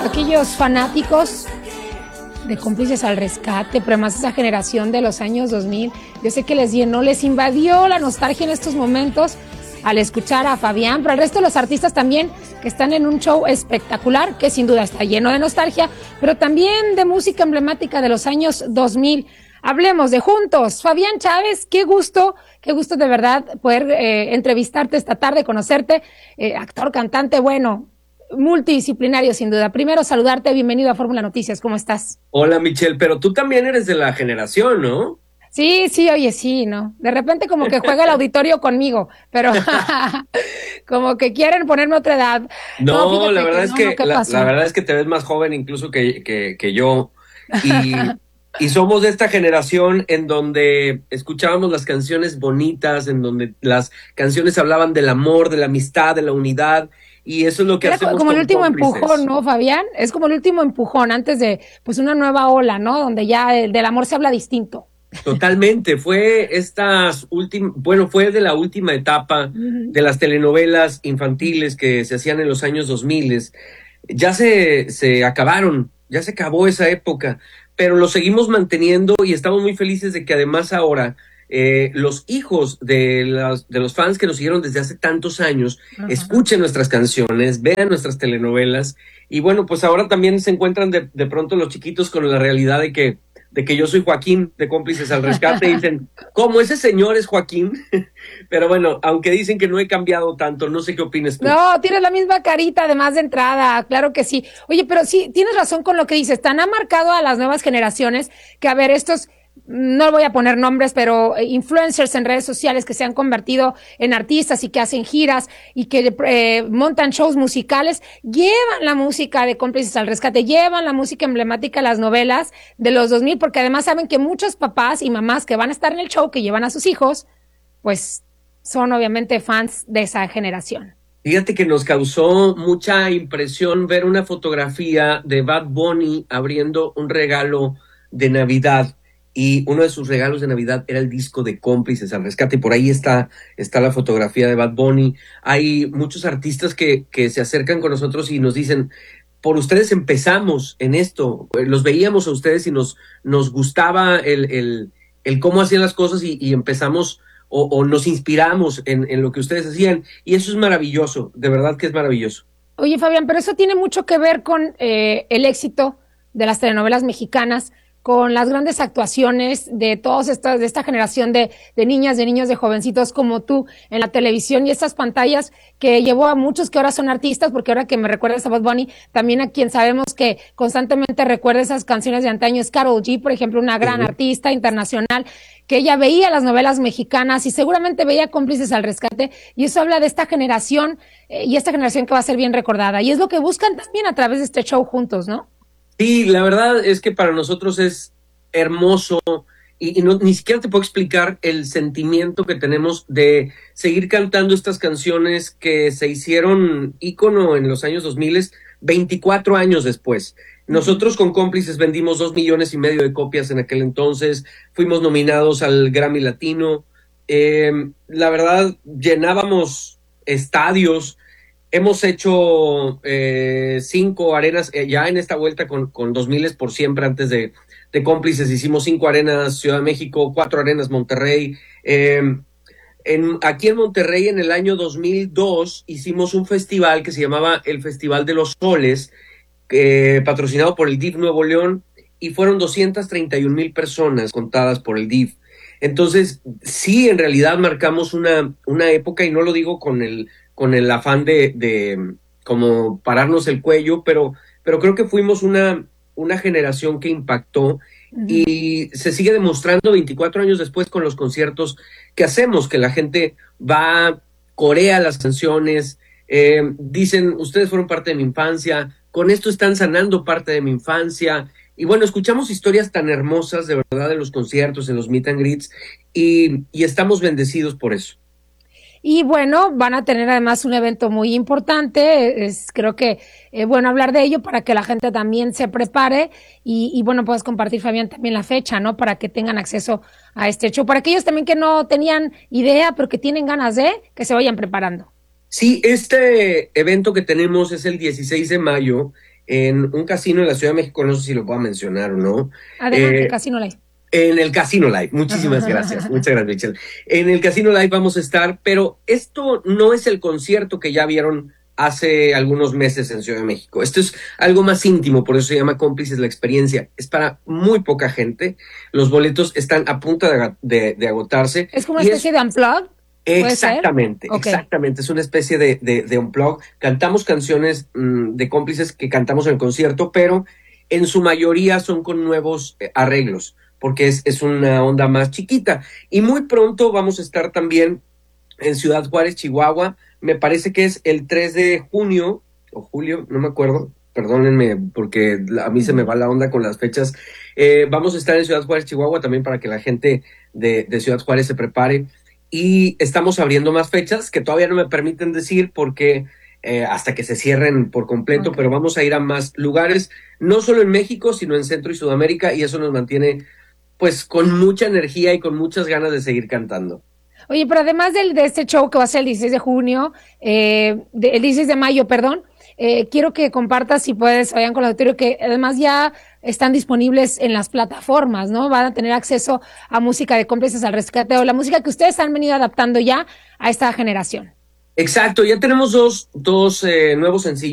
aquellos fanáticos de Cómplices al Rescate, pero además esa generación de los años 2000, yo sé que les llenó, les invadió la nostalgia en estos momentos al escuchar a Fabián, pero el resto de los artistas también que están en un show espectacular, que sin duda está lleno de nostalgia, pero también de música emblemática de los años 2000. Hablemos de Juntos. Fabián Chávez, qué gusto de verdad poder entrevistarte esta tarde, conocerte, actor, cantante, bueno, multidisciplinario sin duda. Primero saludarte, bienvenido a Fórmula Noticias, ¿cómo estás? Hola Michelle, pero tú también eres de la generación, ¿no? Sí, oye, sí, ¿no? De repente como que juega el auditorio conmigo, pero como que quieren ponerme otra edad. No, la verdad es que la verdad es que te ves más joven incluso que yo. Y somos de esta generación en donde escuchábamos las canciones bonitas, en donde las canciones hablaban del amor, de la amistad, de la unidad, y eso es lo que era hacemos como el último Cómplices. Empujón, ¿no, Fabián? Es como el último empujón antes de pues una nueva ola, ¿no? Donde ya del amor se habla distinto. Totalmente, fue fue de la última etapa de las telenovelas infantiles que se hacían en los años 2000. Ya se acabaron, ya se acabó esa época, pero lo seguimos manteniendo y estamos muy felices de que además ahora los hijos de los fans que nos siguieron desde hace tantos años escuchen nuestras canciones, vean nuestras telenovelas, y bueno, pues ahora también se encuentran de pronto los chiquitos con la realidad de que yo soy Joaquín de Cómplices al Rescate y dicen, ¿cómo ese señor es Joaquín? Pero bueno, aunque dicen que no he cambiado tanto, no sé qué opinas tú. No, tienes la misma carita además de entrada, claro que sí. Oye, pero sí, tienes razón con lo que dices, tan ha marcado a las nuevas generaciones que, a ver, estos, no voy a poner nombres, pero influencers en redes sociales que se han convertido en artistas y que hacen giras y que montan shows musicales, llevan la música de Cómplices al Rescate, llevan la música emblemática de las novelas de los 2000, porque además saben que muchos papás y mamás que van a estar en el show, que llevan a sus hijos, pues son obviamente fans de esa generación. Fíjate que nos causó mucha impresión ver una fotografía de Bad Bunny abriendo un regalo de Navidad, y uno de sus regalos de Navidad era el disco de Cómplices al Rescate, y por ahí está la fotografía de Bad Bunny. Hay muchos artistas que se acercan con nosotros y nos dicen, por ustedes empezamos en esto, los veíamos a ustedes y nos gustaba el cómo hacían las cosas y empezamos o nos inspiramos en lo que ustedes hacían, y eso es maravilloso, de verdad que es maravilloso. Oye, Fabián, pero eso tiene mucho que ver con el éxito de las telenovelas mexicanas, con las grandes actuaciones de todos de esta generación de niñas, de niños, de jovencitos como tú en la televisión, y estas pantallas que llevó a muchos que ahora son artistas, porque ahora que me recuerdas a Bad Bunny, también a quien sabemos que constantemente recuerda esas canciones de antaño es Karol G, por ejemplo, una gran artista internacional, que ella veía las novelas mexicanas y seguramente veía Cómplices al Rescate, y eso habla de esta generación y esta generación que va a ser bien recordada, y es lo que buscan también a través de este show Juntos, ¿no? Sí, la verdad es que para nosotros es hermoso y ni siquiera te puedo explicar el sentimiento que tenemos de seguir cantando estas canciones que se hicieron ícono en los años 2000, 24 años después. Nosotros con Cómplices vendimos 2,5 millones de copias en aquel entonces, fuimos nominados al Grammy Latino, la verdad llenábamos estadios. Hemos hecho 5 arenas, ya en esta vuelta con 2000 por siempre, antes de Cómplices hicimos 5 arenas Ciudad de México, 4 arenas Monterrey. Aquí en Monterrey en el año 2002 hicimos un festival que se llamaba el Festival de los Soles, patrocinado por el DIF Nuevo León, y fueron 231,000 personas contadas por el DIF. Entonces, sí, en realidad marcamos una época, y no lo digo con el afán de como pararnos el cuello, pero creo que fuimos una generación que impactó, y se sigue demostrando 24 años después con los conciertos que hacemos, que la gente va, corea las canciones, dicen, ustedes fueron parte de mi infancia, con esto están sanando parte de mi infancia. Y bueno, escuchamos historias tan hermosas de verdad en los conciertos, en los meet and greets, y estamos bendecidos por eso. Y bueno, van a tener además un evento muy importante, creo que bueno hablar de ello para que la gente también se prepare y bueno, puedes compartir, Fabián, también la fecha, ¿no? Para que tengan acceso a este show, para aquellos también que no tenían idea, pero que tienen ganas de, que se vayan preparando. Sí, este evento que tenemos es el 16 de mayo en un casino en la Ciudad de México, no sé si lo puedo mencionar o no. Adelante, Casino Live. En el Casino Live, muchísimas gracias, muchas gracias, Michelle. En el Casino Live vamos a estar, pero esto no es el concierto que ya vieron hace algunos meses en Ciudad de México. Esto es algo más íntimo, por eso se llama Cómplices la Experiencia. Es para muy poca gente, los boletos están a punto de agotarse. ¿Es como una especie de unplug? Exactamente, okay. exactamente. Es una especie de unplug. Cantamos canciones de Cómplices que cantamos en el concierto, pero en su mayoría son con nuevos arreglos, porque es una onda más chiquita. Y muy pronto vamos a estar también en Ciudad Juárez, Chihuahua. Me parece que es el 3 de junio o julio, no me acuerdo. Perdónenme porque a mí se me va la onda con las fechas. Vamos a estar en Ciudad Juárez, Chihuahua, también para que la gente de Ciudad Juárez se prepare. Y estamos abriendo más fechas que todavía no me permiten decir porque hasta que se cierren por completo, pero vamos a ir a más lugares, no solo en México, sino en Centro y Sudamérica, y eso nos mantiene pues con mucha energía y con muchas ganas de seguir cantando. Oye, pero además de este show que va a ser el 16 de junio, el 16 de mayo, perdón, quiero que compartas, si puedes, vayan con el auditorio, que además ya están disponibles en las plataformas, ¿no? Van a tener acceso a música de Cómplices al Rescate, o la música que ustedes han venido adaptando ya a esta generación. Exacto, ya tenemos dos nuevos sencillos.